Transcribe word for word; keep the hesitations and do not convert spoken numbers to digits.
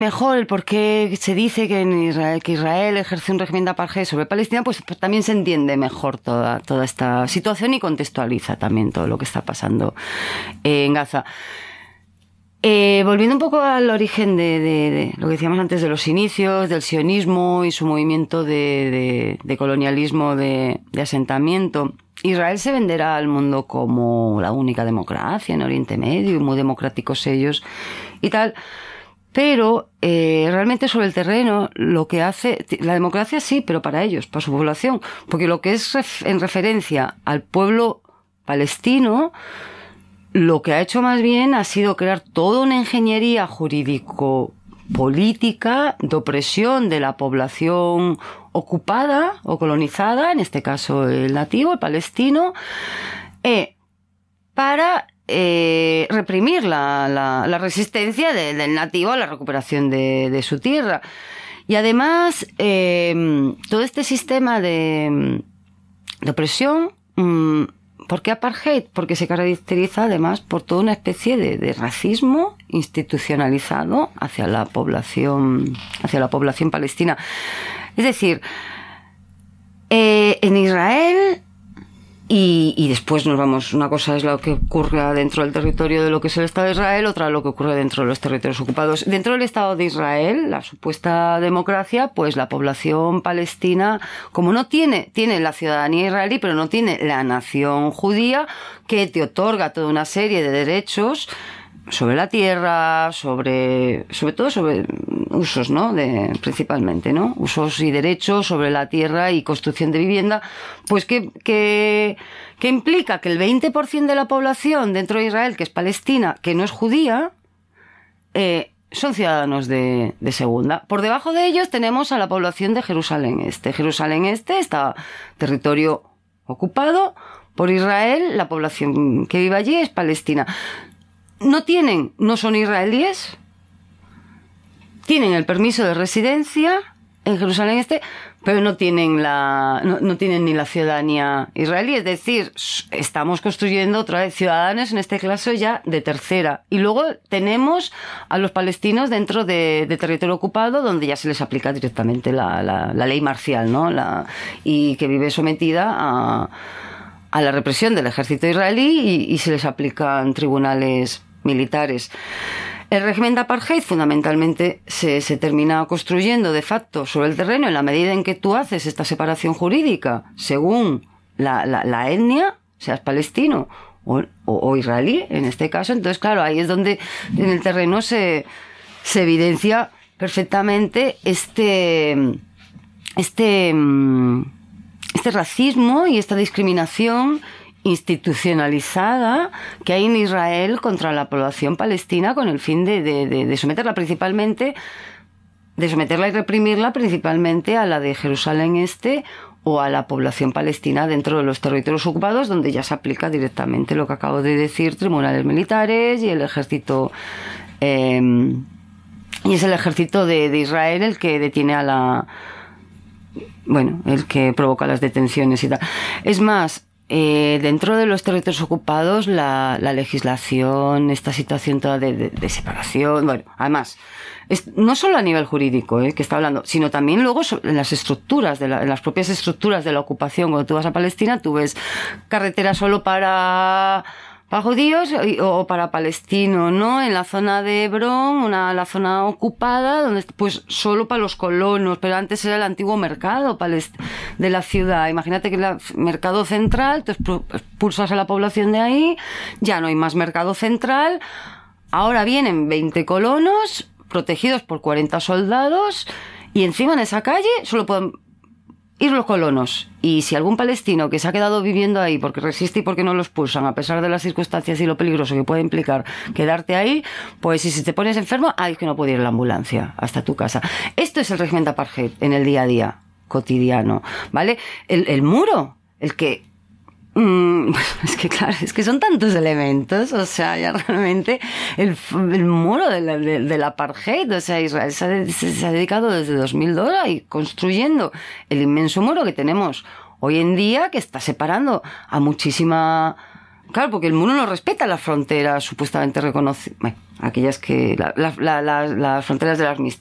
mejor el por qué se dice que, en Israel, que Israel ejerce un régimen de apartheid sobre Palestina, pues, pues también se entiende mejor toda, toda esta situación y contextualiza también todo lo que está pasando en Gaza. Eh, volviendo un poco al origen de, de, de lo que decíamos antes de los inicios, del sionismo y su movimiento de, de, de colonialismo, de, de asentamiento, Israel se venderá al mundo como la única democracia en Oriente Medio, muy democráticos ellos y tal, pero eh, realmente sobre el terreno lo que hace, la democracia sí, pero para ellos, para su población, porque lo que es ref, en referencia al pueblo palestino, lo que ha hecho más bien ha sido crear toda una ingeniería jurídico-política de opresión de la población ocupada o colonizada, en este caso el nativo, el palestino, eh, para eh, reprimir la, la, la resistencia de, del nativo a la recuperación de, de su tierra. Y además, eh, todo este sistema de, de opresión... Mmm, ¿Por qué apartheid? Porque se caracteriza además por toda una especie de, de racismo institucionalizado hacia la población, hacia la población palestina. Es decir, eh, en Israel, y, y después nos vamos, una cosa es lo que ocurre dentro del territorio de lo que es el Estado de Israel, otra lo que ocurre dentro de los territorios ocupados. Dentro del Estado de Israel, la supuesta democracia, pues la población palestina, como no tiene, tiene la ciudadanía israelí, pero no tiene la nación judía, que te otorga toda una serie de derechos sobre la tierra, sobre, sobre todo sobre usos, ¿no? De, principalmente, ¿no? Usos y derechos sobre la tierra y construcción de vivienda, pues que, que, que implica que el veinte por ciento de la población dentro de Israel, que es palestina, que no es judía, eh, son ciudadanos de, de segunda. Por debajo de ellos tenemos a la población de Jerusalén Este. Jerusalén Este está territorio ocupado por Israel, la población que vive allí es palestina. No tienen, no son israelíes, tienen el permiso de residencia en Jerusalén Este, pero no tienen la, no, no tienen ni la ciudadanía israelí. Es decir, estamos construyendo otra vez ciudadanos, en este caso ya de tercera. Y luego tenemos a los palestinos dentro de, de territorio ocupado, donde ya se les aplica directamente la, la, la ley marcial, ¿no? La, y que vive sometida a, a la represión del ejército israelí y, y se les aplican tribunales militares. El régimen de apartheid fundamentalmente se, se termina construyendo de facto sobre el terreno en la medida en que tú haces esta separación jurídica según la, la, la etnia, seas palestino o, o, o israelí en este caso. Entonces, claro, ahí es donde en el terreno se, se evidencia perfectamente este, este, este racismo y esta discriminación institucionalizada que hay en Israel contra la población palestina con el fin de, de, de, de someterla principalmente, de someterla y reprimirla principalmente a la de Jerusalén Este o a la población palestina dentro de los territorios ocupados, donde ya se aplica directamente lo que acabo de decir, tribunales militares y el ejército, eh, y es el ejército de, de Israel el que detiene a la, bueno, el que provoca las detenciones y tal. Es más, Eh, dentro de los territorios ocupados, la, la legislación, esta situación toda de, de, de separación, bueno, además, es, no solo a nivel jurídico, eh, que está hablando, sino también luego en las estructuras, de la, en las propias estructuras de la ocupación. Cuando tú vas a Palestina, tú ves carreteras solo para, para judíos o para palestinos, ¿no? En la zona de Hebrón, una, la zona ocupada, donde pues solo para los colonos, pero antes era el antiguo mercado de la ciudad. Imagínate que el mercado central, tú expulsas a la población de ahí, ya no hay más mercado central, ahora vienen veinte colonos protegidos por cuarenta soldados y encima en esa calle solo pueden ir los colonos. Y si algún palestino que se ha quedado viviendo ahí porque resiste y porque no lo expulsan, a pesar de las circunstancias y lo peligroso que puede implicar quedarte ahí, pues si te pones enfermo, ay, es que no puede ir la ambulancia hasta tu casa. Esto es el régimen de apartheid en el día a día cotidiano, ¿vale? El, el muro, el que Mm, es que claro, es que son tantos elementos, o sea, ya realmente el, el muro del de, de la apartheid, o sea, Israel se ha, se ha dedicado desde dos mil dos ahí construyendo el inmenso muro que tenemos hoy en día, que está separando a muchísima Claro, porque el mundo no respeta las fronteras supuestamente reconocidas. Bueno, aquellas que. La, la, la, las fronteras del